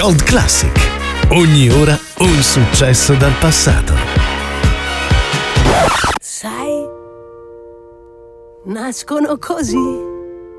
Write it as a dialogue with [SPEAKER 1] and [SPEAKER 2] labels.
[SPEAKER 1] Gold Classic. Ogni ora un successo dal passato.
[SPEAKER 2] Sai, nascono così